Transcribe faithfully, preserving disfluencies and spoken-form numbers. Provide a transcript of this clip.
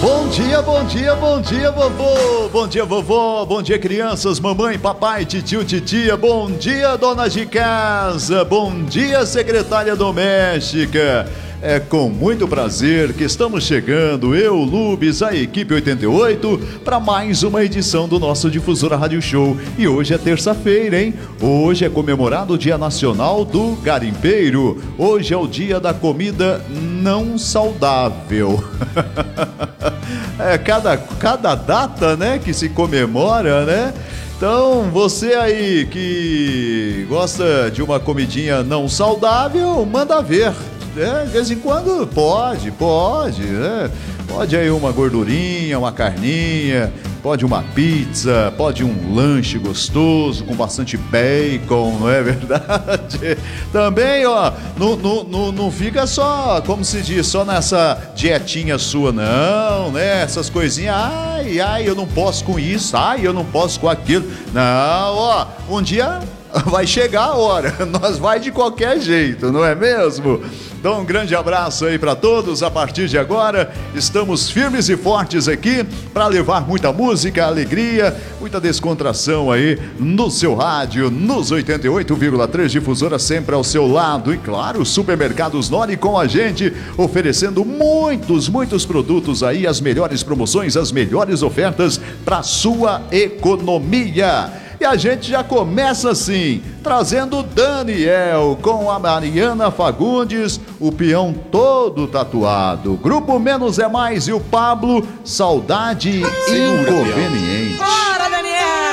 Bom dia, bom dia, bom dia, vovô. Bom dia, vovó. Bom dia, crianças, mamãe, papai, titio, titia. Bom dia, donas de casa. Bom dia, secretária doméstica. É com muito prazer que estamos chegando, eu, Lubes, a equipe oitenta e oito, para mais uma edição do nosso Difusora Rádio Show. E hoje é terça-feira, hein? Hoje é comemorado o Dia Nacional do Garimpeiro. Hoje é o dia da comida não saudável. É cada, cada data, né, que se comemora, né? Então, você aí que gosta de uma comidinha não saudável, manda ver. É, de vez em quando pode, pode, né? Pode aí uma gordurinha, uma carninha, pode uma pizza, pode um lanche gostoso com bastante bacon, não é verdade? Também, ó, não, não, não, não fica só, como se diz, só nessa dietinha sua, não, né? Essas coisinhas, ai, ai, eu não posso com isso, ai, eu não posso com aquilo. Não, ó, um dia vai chegar a hora, nós vai de qualquer jeito, não é mesmo? Então, um grande abraço aí para todos. A partir de agora, estamos firmes e fortes aqui para levar muita música, alegria, muita descontração aí no seu rádio, nos oitenta e oito vírgula três Difusora, sempre ao seu lado. E claro, Supermercados Nori com a gente, oferecendo muitos, muitos produtos aí, as melhores promoções, as melhores ofertas para sua economia. E a gente já começa assim, trazendo o Daniel com a Mariana Fagundes, o peão todo tatuado. Grupo Menos é Mais e o Pablo, Saudade Inconveniente.